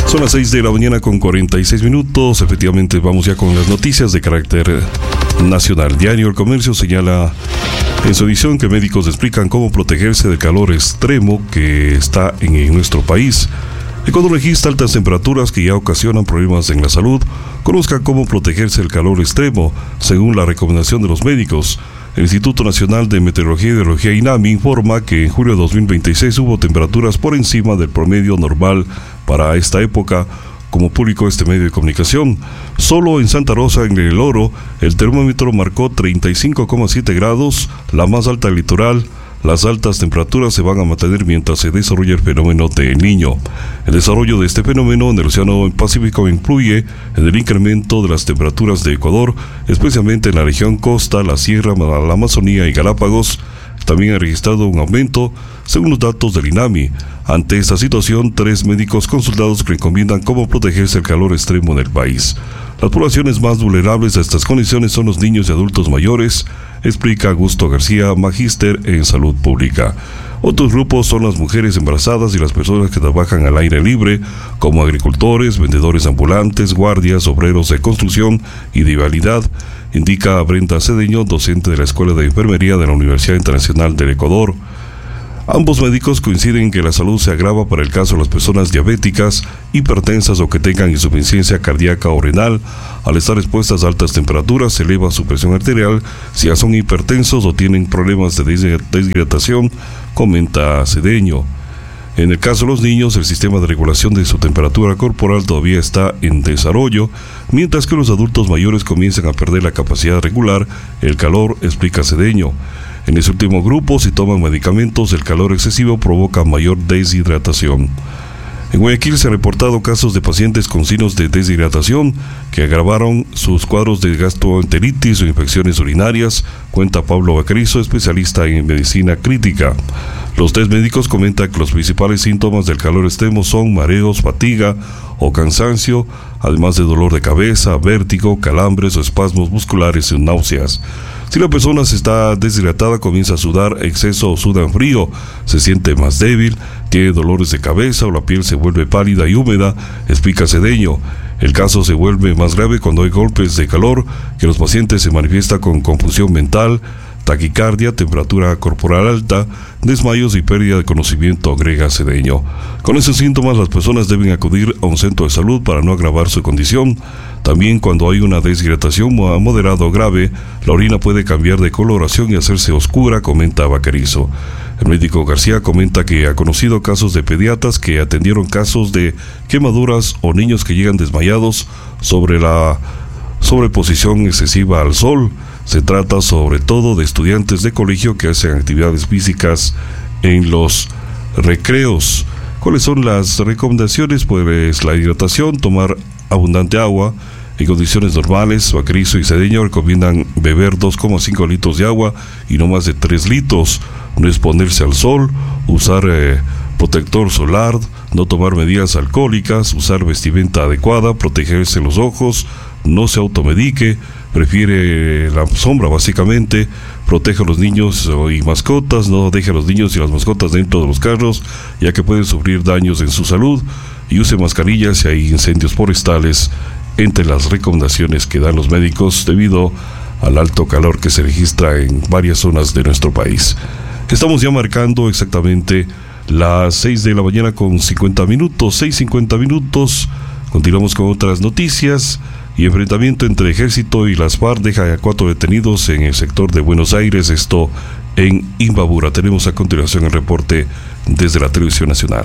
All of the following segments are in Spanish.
Son las 6 de la mañana con 46 minutos. Efectivamente, vamos ya con las noticias de carácter nacional. Diario El Comercio señala en su edición que médicos explican cómo protegerse del calor extremo que está en nuestro país. Ecuador registra altas temperaturas que ya ocasionan problemas en la salud. Conozca cómo protegerse del calor extremo, según la recomendación de los médicos. El Instituto Nacional de Meteorología y Hidrología INAMI informa que en julio de 2026 hubo temperaturas por encima del promedio normal para esta época, como publicó este medio de comunicación. Solo en Santa Rosa, en El Oro, el termómetro marcó 35,7 grados, la más alta del litoral. Las altas temperaturas se van a mantener mientras se desarrolla el fenómeno de El Niño. El desarrollo de este fenómeno en el Océano Pacífico influye en el incremento de las temperaturas de Ecuador, especialmente en la región costa, la sierra, la Amazonía y Galápagos. También ha registrado un aumento, según los datos del INAMI. Ante esta situación, 3 médicos consultados recomiendan cómo protegerse del calor extremo en el país. Las poblaciones más vulnerables a estas condiciones son los niños y adultos mayores, explica Augusto García, magíster en salud pública. Otros grupos son las mujeres embarazadas y las personas que trabajan al aire libre, como agricultores, vendedores ambulantes, guardias, obreros de construcción y de vialidad, indica Brenda Cedeño, docente de la Escuela de Enfermería de la Universidad Internacional del Ecuador. Ambos médicos coinciden en que la salud se agrava para el caso de las personas diabéticas, hipertensas o que tengan insuficiencia cardíaca o renal. Al estar expuestas a altas temperaturas, se eleva su presión arterial. Si ya son hipertensos o tienen problemas de deshidratación, comenta Cedeño. En el caso de los niños, el sistema de regulación de su temperatura corporal todavía está en desarrollo, mientras que los adultos mayores comienzan a perder la capacidad de regular el calor, explica Cedeño. En ese último grupo, si toman medicamentos, el calor excesivo provoca mayor deshidratación. En Guayaquil se han reportado casos de pacientes con signos de deshidratación que agravaron sus cuadros de gastroenteritis o infecciones urinarias, cuenta Pablo Vaquerizo, especialista en medicina crítica. Los 3 médicos comentan que los principales síntomas del calor extremo son mareos, fatiga o cansancio, además de dolor de cabeza, vértigo, calambres o espasmos musculares y náuseas. Si la persona se está deshidratada, comienza a sudar exceso o suda en frío, se siente más débil, tiene dolores de cabeza o la piel se vuelve pálida y húmeda, explica Cedeño. El caso se vuelve más grave cuando hay golpes de calor, que los pacientes se manifiestan con confusión mental, taquicardia, temperatura corporal alta, desmayos y pérdida de conocimiento, agrega Cedeño. Con esos síntomas, las personas deben acudir a un centro de salud para no agravar su condición. También cuando hay una deshidratación moderada o grave, la orina puede cambiar de coloración y hacerse oscura, comenta Vaquerizo. El médico García comenta que ha conocido casos de pediatras que atendieron casos de quemaduras o niños que llegan desmayados sobre la sobreposición excesiva al sol. Se trata sobre todo de estudiantes de colegio que hacen actividades físicas en los recreos. ¿Cuáles son las recomendaciones? Pues la hidratación, tomar abundante agua. En condiciones normales, Vaquerizo y Cedeño recomiendan beber 2,5 litros de agua y no más de 3 litros. No exponerse al sol, usar protector solar, no tomar medidas alcohólicas, usar vestimenta adecuada, protegerse los ojos, no se automedique, prefiere la sombra básicamente, proteja a los niños y mascotas, no deje a los niños y las mascotas dentro de los carros, ya que pueden sufrir daños en su salud, y use mascarillas si hay incendios forestales, entre las recomendaciones que dan los médicos debido al alto calor que se registra en varias zonas de nuestro país. Estamos ya marcando exactamente las 6 de la mañana con 50 minutos, 6:50 minutos. Continuamos con otras noticias. Y enfrentamiento entre ejército y las FARC deja a 4 detenidos en el sector de Buenos Aires, esto en Imbabura. Tenemos a continuación el reporte desde la Televisión Nacional.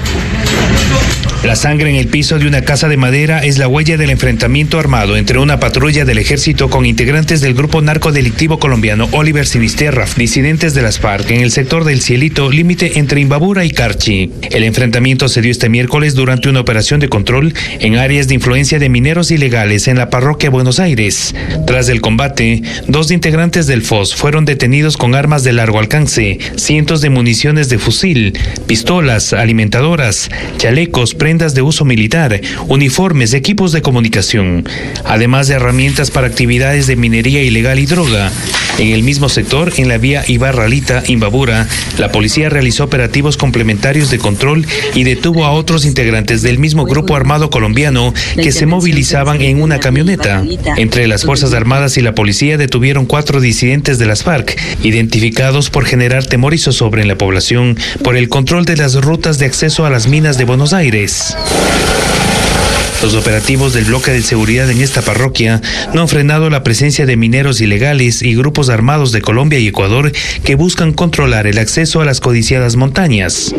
La sangre en el piso de una casa de madera es la huella del enfrentamiento armado entre una patrulla del ejército con integrantes del grupo narcodelictivo colombiano Oliver Sinisterra, disidentes de las FARC, en el sector del Cielito, límite entre Imbabura y Carchi. El enfrentamiento se dio este miércoles durante una operación de control en áreas de influencia de mineros ilegales en la parroquia Buenos Aires. Tras el combate, 2 integrantes del FOS fueron detenidos con armas de largo alcance, cientos de municiones de fusil, pistolas, alimentadoras, chalecos, prendas de uso militar, uniformes, equipos de comunicación, además de herramientas para actividades de minería ilegal y droga. En el mismo sector, en la vía Ibarralita-Imbabura, la policía realizó operativos complementarios de control y detuvo a otros integrantes del mismo grupo armado colombiano que se movilizaban en una camioneta. Entre las Fuerzas Armadas y la policía detuvieron 4 disidentes de las FARC, identificados por generar temor y zozobra en la población por el control de las rutas de acceso a las minas de Buenos Aires. Los operativos del bloque de seguridad en esta parroquia no han frenado la presencia de mineros ilegales y grupos armados de Colombia y Ecuador que buscan controlar el acceso a las codiciadas montañas.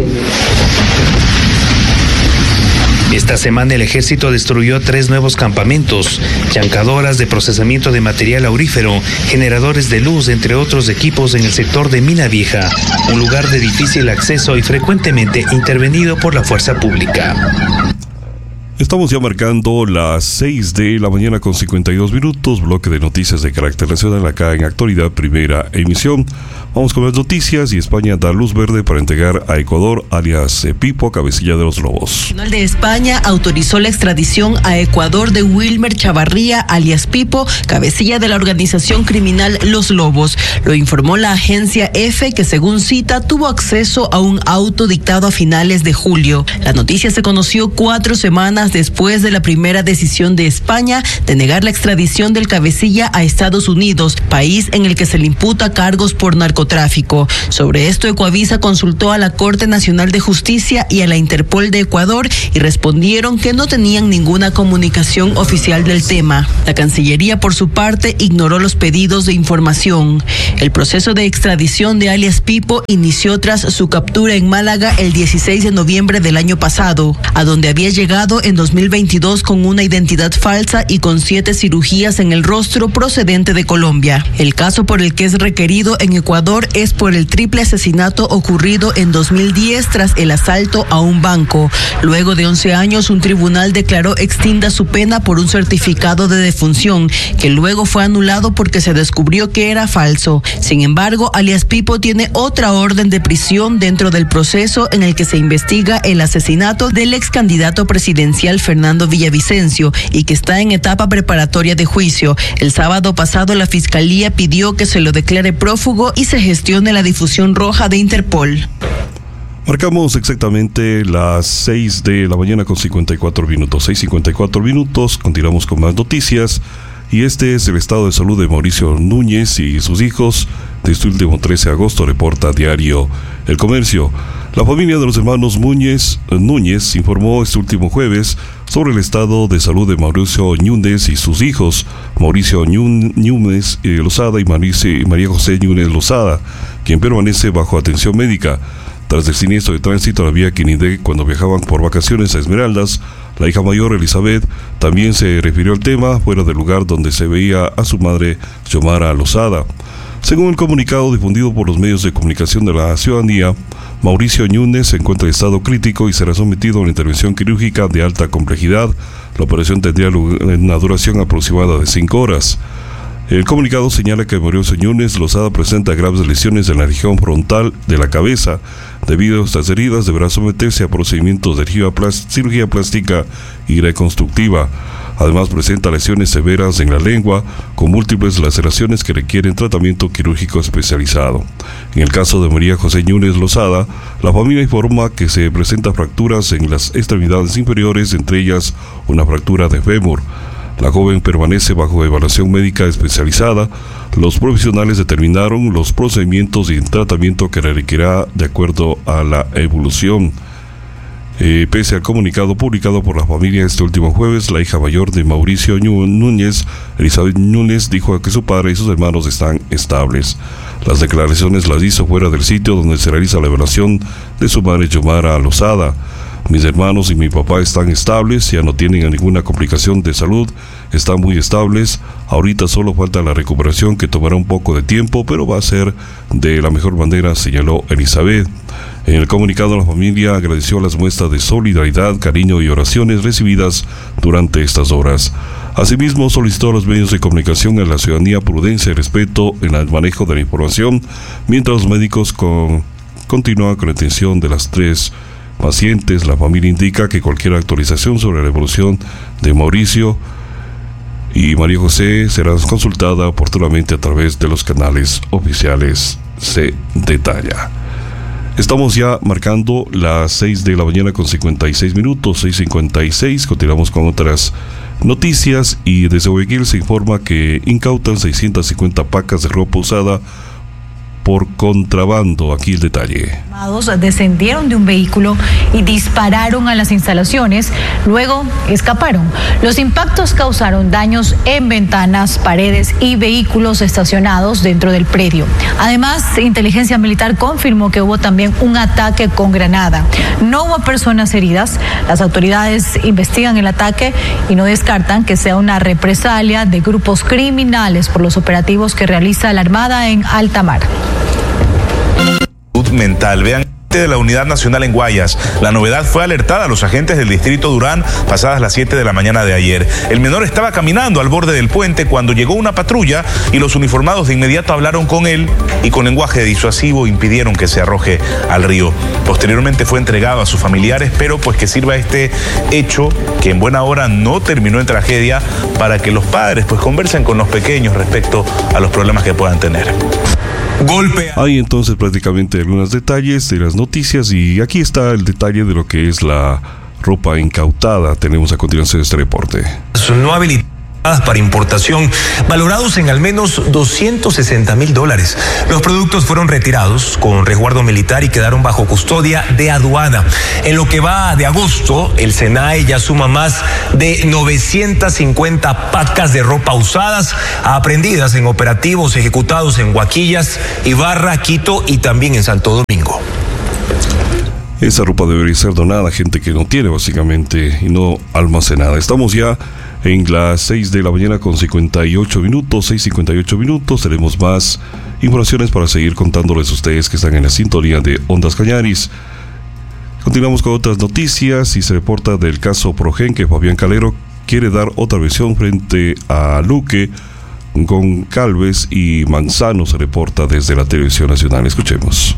Esta semana el ejército destruyó 3 nuevos campamentos, chancadoras de procesamiento de material aurífero, generadores de luz, entre otros equipos en el sector de Mina Vieja, un lugar de difícil acceso y frecuentemente intervenido por la fuerza pública. Estamos ya marcando las 6 de la mañana con 52 minutos, bloque de noticias de carácter nacional acá en Actualidad, primera emisión. Vamos con las noticias y España da luz verde para entregar a Ecuador alias Pipo, cabecilla de los Lobos. El Tribunal de España autorizó la extradición a Ecuador de Wilmer Chavarría alias Pipo, cabecilla de la organización criminal Los Lobos. Lo informó la agencia EFE, que según cita tuvo acceso a un auto dictado a finales de julio. La noticia se conoció 4 semanas después de la primera decisión de España de negar la extradición del cabecilla a Estados Unidos, país en el que se le imputa cargos por narcotráfico. Sobre esto, Ecuavisa consultó a la Corte Nacional de Justicia y a la Interpol de Ecuador y respondieron que no tenían ninguna comunicación oficial del tema. La Cancillería, por su parte, ignoró los pedidos de información. El proceso de extradición de alias Pipo inició tras su captura en Málaga el 16 de noviembre del año pasado, a donde había llegado en 2022 con una identidad falsa y con 7 cirugías en el rostro procedente de Colombia. El caso por el que es requerido en Ecuador es por el triple asesinato ocurrido en 2010 tras el asalto a un banco. Luego de 11 años, un tribunal declaró extinta su pena por un certificado de defunción, que luego fue anulado porque se descubrió que era falso. Sin embargo, alias Pipo tiene otra orden de prisión dentro del proceso en el que se investiga el asesinato del ex candidato presidencial Fernando Villavicencio y que está en etapa preparatoria de juicio. El sábado pasado la Fiscalía pidió que se lo declare prófugo y se gestione la difusión roja de Interpol. Marcamos exactamente las 6 de la mañana con 54 minutos. 6:54 minutos, continuamos con más noticias. Y este es el estado de salud de Mauricio Núñez y sus hijos. De este último 13 de agosto reporta diario El Comercio. La familia de los hermanos Núñez informó este último jueves sobre el estado de salud de Mauricio Núñez y sus hijos, Mauricio Núñez Lozada y María José Núñez Lozada, quien permanece bajo atención médica. Tras el siniestro de tránsito a la vía Quinindé cuando viajaban por vacaciones a Esmeraldas, la hija mayor, Elizabeth, también se refirió al tema fuera del lugar donde se veía a su madre, Xiomara Lozada. Según el comunicado difundido por los medios de comunicación de la ciudadanía, Mauricio Núñez se encuentra en estado crítico y será sometido a una intervención quirúrgica de alta complejidad. La operación tendría una duración aproximada de 5 horas. El comunicado señala que Mauricio Núñez Lozada presenta graves lesiones en la región frontal de la cabeza. Debido a estas heridas, deberá someterse a procedimientos de cirugía plástica y reconstructiva. Además, presenta lesiones severas en la lengua, con múltiples laceraciones que requieren tratamiento quirúrgico especializado. En el caso de María José Núñez Lozada, la familia informa que se presentan fracturas en las extremidades inferiores, entre ellas una fractura de fémur. La joven permanece bajo evaluación médica especializada. Los profesionales determinaron los procedimientos y el tratamiento que requerirá de acuerdo a la evolución. Pese al comunicado publicado por la familia este último jueves, la hija mayor de Mauricio Núñez, Elizabeth Núñez, dijo que su padre y sus hermanos están estables. Las declaraciones las hizo fuera del sitio donde se realiza la evaluación de su madre, Xiomara Lozada. Mis hermanos y mi papá están estables, ya no tienen ninguna complicación de salud, están muy estables. Ahorita solo falta la recuperación, que tomará un poco de tiempo, pero va a ser de la mejor manera, señaló Elizabeth. En el comunicado, la familia agradeció las muestras de solidaridad, cariño y oraciones recibidas durante estas horas. Asimismo, solicitó a los medios de comunicación a la ciudadanía prudencia y respeto en el manejo de la información, mientras los médicos continúan con la atención de las 3 pacientes. La familia indica que cualquier actualización sobre la evolución de Mauricio y María José será consultada oportunamente a través de los canales oficiales, se detalla. Estamos ya marcando las 6 de la mañana con 56 minutos, 6:56. Continuamos con otras noticias y desde Guayaquil se informa que incautan 650 pacas de ropa usada por contrabando. Aquí el detalle. Descendieron de un vehículo y dispararon a las instalaciones, luego escaparon. Los impactos causaron daños en ventanas, paredes y vehículos estacionados dentro del predio. Además, Inteligencia Militar confirmó que hubo también un ataque con granada. No hubo personas heridas. Las autoridades investigan el ataque y no descartan que sea una represalia de grupos criminales por los operativos que realiza la Armada en alta mar. Mental. Vean de la Unidad Nacional en Guayas. La novedad fue alertada a los agentes del distrito Durán pasadas las 7 de la mañana de ayer. El menor estaba caminando al borde del puente cuando llegó una patrulla y los uniformados de inmediato hablaron con él y con lenguaje disuasivo impidieron que se arroje al río. Posteriormente fue entregado a sus familiares, pero pues que sirva este hecho, que en buena hora no terminó en tragedia, para que los padres pues conversen con los pequeños respecto a los problemas que puedan tener. Hay entonces prácticamente algunos detalles de las noticias y aquí está el detalle de lo que es la ropa incautada. Tenemos a continuación este reporte. No habilitadas para importación, valorados en al menos $260,000. Los productos fueron retirados con resguardo militar y quedaron bajo custodia de aduana. En lo que va de agosto, el SENAE ya suma más de 950 pacas de ropa usadas, aprehendidas en operativos ejecutados en Huaquillas, Ibarra, Quito y también en Santo Domingo. Esa ropa debería ser donada a gente que no tiene, básicamente, y no almacenada. Estamos ya en las 6 de la mañana con 58 minutos, 6:58 minutos. Tenemos más informaciones para seguir contándoles a ustedes que están en la sintonía de Ondas Cañaris. Continuamos con otras noticias y se reporta del caso Progen que Fabián Calero quiere dar otra versión frente a Luque, Goncalves y Manzano, se reporta desde la Televisión Nacional. Escuchemos.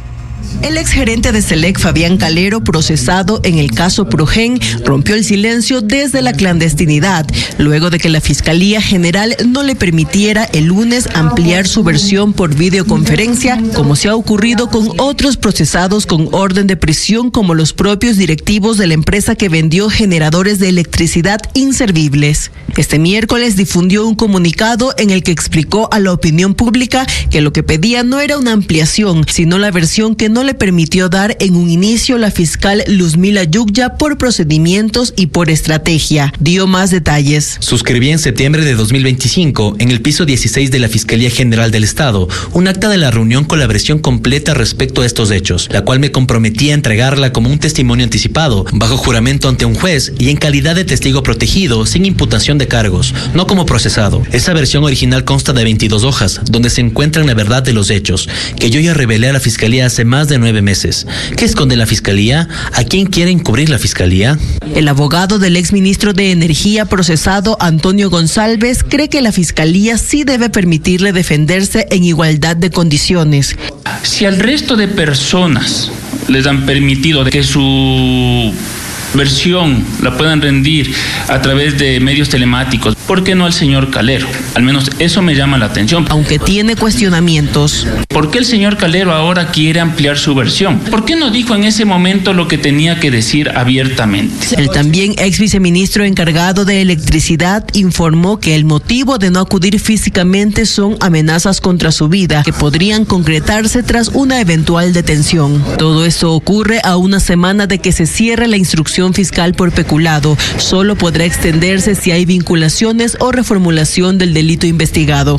El exgerente de Selec, Fabián Calero, procesado en el caso Progen, rompió el silencio desde la clandestinidad, luego de que la Fiscalía General no le permitiera el lunes ampliar su versión por videoconferencia, como se ha ocurrido con otros procesados con orden de prisión, como los propios directivos de la empresa que vendió generadores de electricidad inservibles. Este miércoles difundió un comunicado en el que explicó a la opinión pública que lo que pedía no era una ampliación, sino la versión que no le permitió dar en un inicio la fiscal Luzmila Yugya por procedimientos y por estrategia. Dio más detalles. Suscribí en septiembre de 2025 en el piso 16 de la Fiscalía General del Estado un acta de la reunión con la versión completa respecto a estos hechos, la cual me comprometí a entregarla como un testimonio anticipado, bajo juramento ante un juez y en calidad de testigo protegido, sin imputación de cargos, no como procesado. Esa versión original consta de 22 hojas, donde se encuentran la verdad de los hechos, que yo ya revelé a la Fiscalía hace más de 9 meses. ¿Qué esconde la Fiscalía? ¿A quién quiere encubrir la Fiscalía? El abogado del exministro de Energía procesado, Antonio González, cree que la Fiscalía sí debe permitirle defenderse en igualdad de condiciones. Si al resto de personas les han permitido que su versión la puedan rendir a través de medios telemáticos, ¿por qué no al señor Calero? Al menos eso me llama la atención. Aunque tiene cuestionamientos. ¿Por qué el señor Calero ahora quiere ampliar su versión? ¿Por qué no dijo en ese momento lo que tenía que decir abiertamente? El también ex viceministro encargado de electricidad informó que el motivo de no acudir físicamente son amenazas contra su vida, que podrían concretarse tras una eventual detención. Todo esto ocurre a una semana de que se cierre la instrucción fiscal por peculado. Solo podrá extenderse si hay vinculaciones o reformulación del delito investigado.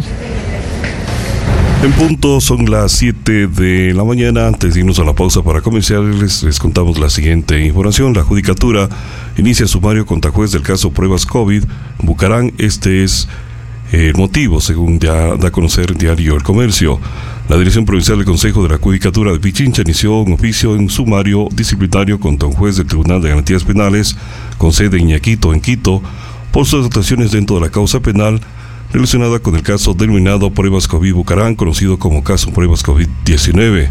En punto son las 7 de la mañana. Antes de irnos a la pausa para comerciales, les contamos la siguiente información. La Judicatura inicia sumario contra juez del caso Pruebas COVID Bucarán. Este es el motivo, según ya da a conocer el diario El Comercio. La Dirección Provincial del Consejo de la Judicatura de Pichincha inició un oficio en sumario disciplinario contra un juez del Tribunal de Garantías Penales con sede en Iñaquito, en Quito, por sus actuaciones dentro de la causa penal relacionada con el caso denominado Pruebas COVID Bucarán, conocido como caso Pruebas COVID-19.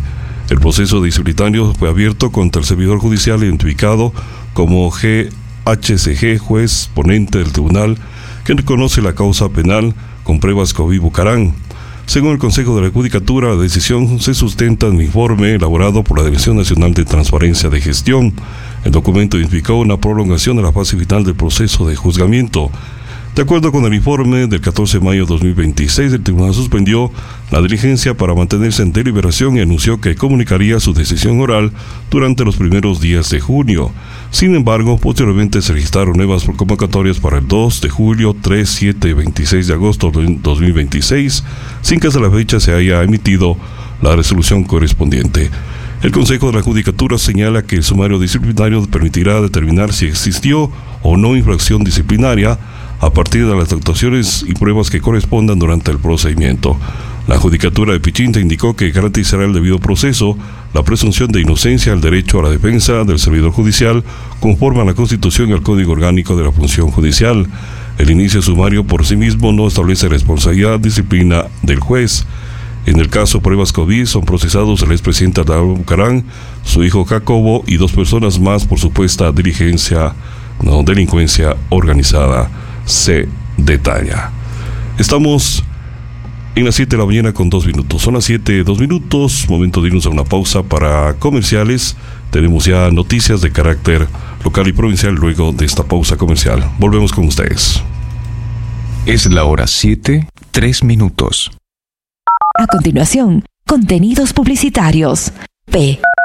El proceso disciplinario fue abierto contra el servidor judicial identificado como GHCG, juez ponente del tribunal, que reconoce la causa penal con pruebas COVID Bucarán. Según el Consejo de la Judicatura, la decisión se sustenta en el informe elaborado por la Dirección Nacional de Transparencia de Gestión. El documento identificó una prolongación de la fase final del proceso de juzgamiento. De acuerdo con el informe del 14 de mayo de 2026, el tribunal suspendió la diligencia para mantenerse en deliberación y anunció que comunicaría su decisión oral durante los primeros días de junio. Sin embargo, posteriormente se registraron nuevas convocatorias para el 2 de julio, 3, 7 y 26 de agosto de 2026, sin que hasta la fecha se haya emitido la resolución correspondiente. El Consejo de la Judicatura señala que el sumario disciplinario permitirá determinar si existió o no infracción disciplinaria a partir de las actuaciones y pruebas que correspondan durante el procedimiento. La Judicatura de Pichincha indicó que garantizará el debido proceso, la presunción de inocencia, el derecho a la defensa del servidor judicial, conforme a la Constitución y al Código Orgánico de la Función Judicial. El inicio sumario por sí mismo no establece responsabilidad disciplina del juez. En el caso pruebas COVID son procesados el expresidente Álvaro Bucarán, su hijo Jacobo y 2 personas más por supuesta delincuencia organizada. Se detalla. Estamos en las 7 de la mañana con 2 minutos. Son las 7, 2 minutos. Momento de irnos a una pausa para comerciales. Tenemos ya noticias de carácter local y provincial luego de esta pausa comercial. Volvemos con ustedes. Es la hora 7, 3 minutos. A continuación, contenidos publicitarios. P.